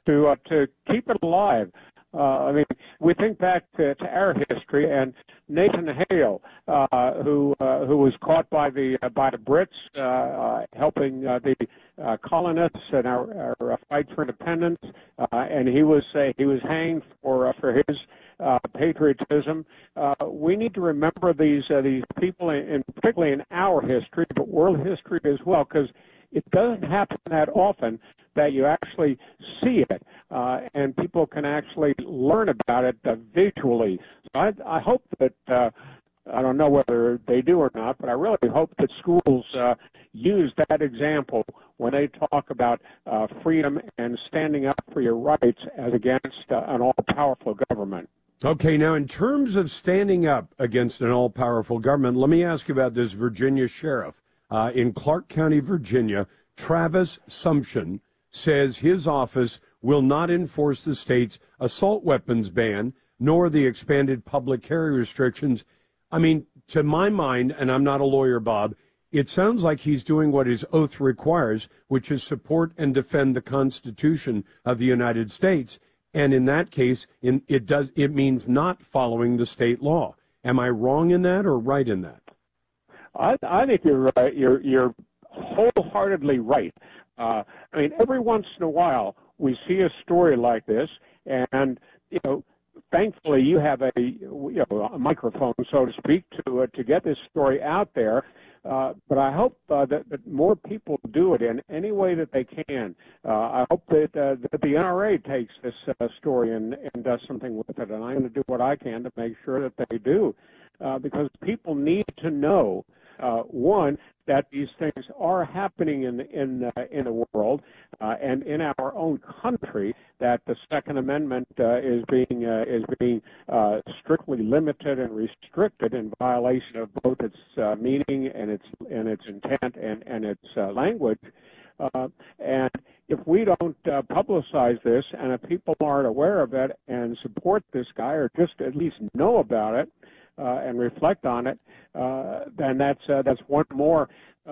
to keep it alive. I mean, we think back to our history, and Nathan Hale, who was caught by the Brits, helping the colonists in our fight for independence, and he was hanged for his patriotism. We need to remember these people, particularly in our history, but world history as well, because it doesn't happen that often that you actually see it, and people can actually learn about it visually. So I hope that, I don't know whether they do or not, but I really hope that schools use that example when they talk about freedom and standing up for your rights as against an all-powerful government. Okay, now in terms of standing up against an all-powerful government, let me ask you about this Virginia sheriff. In Clark County, Virginia, Travis Sumption says his office will not enforce the state's assault weapons ban, nor the expanded public carry restrictions. I mean, to my mind, and I'm not a lawyer, Bob, it sounds like he's doing what his oath requires, which is support and defend the Constitution of the United States. And in that case, it means not following the state law. Am I wrong in that or right in that? I think you're right. You're wholeheartely right. I mean, every once in a while we see a story like this, and thankfully you have a microphone, so to speak, to get this story out there. But I hope that more people do it in any way that they can. I hope that the NRA takes this story and does something with it, and I'm going to do what I can to make sure that they do, because people need to know. One, that these things are happening in the world and in our own country. That the Second Amendment is being strictly limited and restricted in violation of both its meaning and its intent and its language. And if we don't publicize this, and if people aren't aware of it and support this guy, or just at least know about it, and reflect on it, then that's one more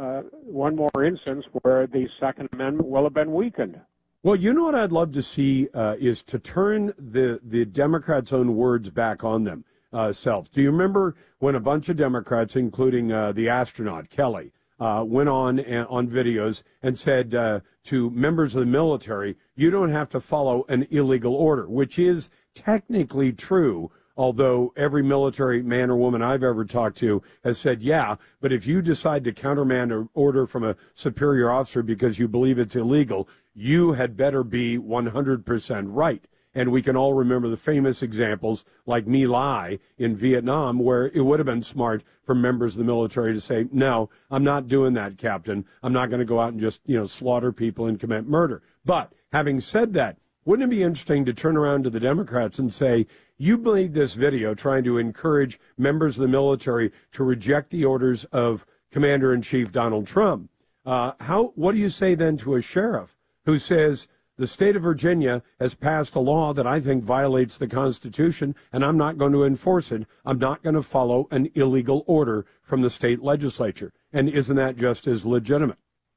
instance where the Second Amendment will have been weakened. Well, you know what I'd love to see is to turn the Democrats' own words back on themselves. Do you remember when a bunch of Democrats, including the astronaut Kelly, went on videos and said to members of the military, "You don't have to follow an illegal order," which is technically true. Although every military man or woman I've ever talked to has said, yeah, but if you decide to countermand an order from a superior officer because you believe it's illegal, you had better be 100% right. And we can all remember the famous examples like My Lai in Vietnam, where it would have been smart for members of the military to say, no, I'm not doing that, Captain. I'm not going to go out and just, slaughter people and commit murder. But having said that, wouldn't it be interesting to turn around to the Democrats and say, you made this video trying to encourage members of the military to reject the orders of Commander-in-Chief Donald Trump. What do you say then to a sheriff who says the state of Virginia has passed a law that I think violates the Constitution, and I'm not going to enforce it. I'm not going to follow an illegal order from the state legislature. And isn't that just as legitimate?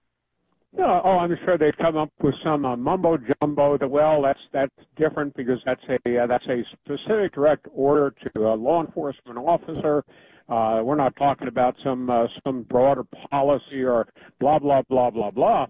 No, I'm sure they've come up with some mumbo jumbo. That's different because that's a specific direct order to a law enforcement officer. We're not talking about some broader policy or blah blah blah blah blah.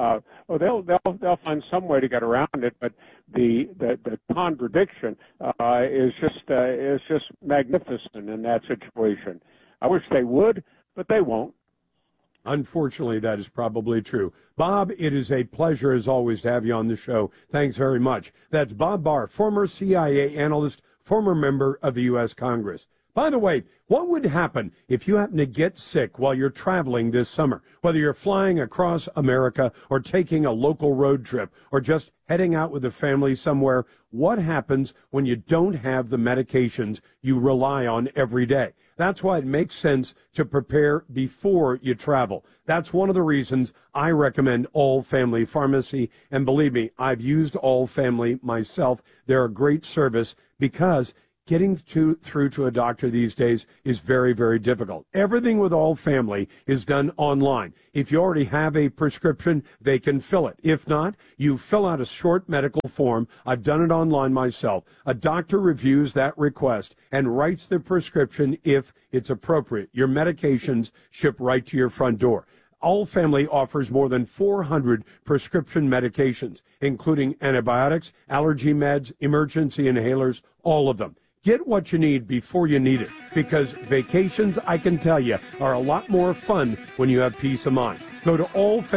They'll find some way to get around it, but the contradiction is just magnificent in that situation. I wish they would, but they won't. Unfortunately, that is probably true. Bob, it is a pleasure, as always, to have you on the show. Thanks very much. That's Bob Barr, former CIA analyst, former member of the U.S. Congress. By the way, what would happen if you happen to get sick while you're traveling this summer? Whether you're flying across America or taking a local road trip or just heading out with a family somewhere, what happens when you don't have the medications you rely on every day? That's why it makes sense to prepare before you travel. That's one of the reasons I recommend All Family Pharmacy. And believe me, I've used All Family myself. They're a great service because Getting through to a doctor these days is very, very difficult. Everything with All Family is done online. If you already have a prescription, they can fill it. If not, you fill out a short medical form. I've done it online myself. A doctor reviews that request and writes the prescription if it's appropriate. Your medications ship right to your front door. All Family offers more than 400 prescription medications, including antibiotics, allergy meds, emergency inhalers, all of them. Get what you need before you need it, because vacations, I can tell you, are a lot more fun when you have peace of mind. Go to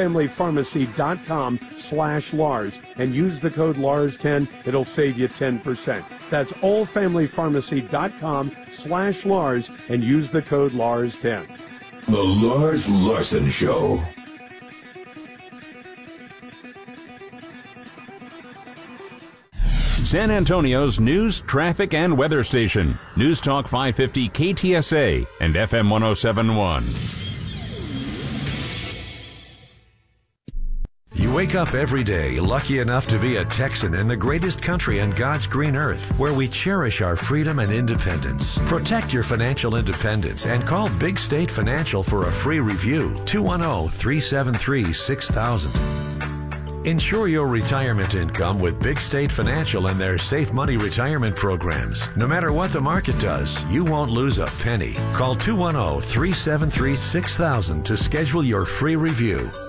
allfamilypharmacy.com/Lars and use the code LARS10. It'll save you 10%. That's allfamilypharmacy.com/Lars and use the code LARS10. The Lars Larson Show. San Antonio's news, traffic, and weather station. News Talk 550 KTSA and FM 1071. You wake up every day lucky enough to be a Texan in the greatest country on God's green earth, where we cherish our freedom and independence. Protect your financial independence and call Big State Financial for a free review. 210-373-6000. Ensure your retirement income with Big State Financial and their Safe Money retirement programs. No matter what the market does, you won't lose a penny. Call 210-373-6000 to schedule your free review.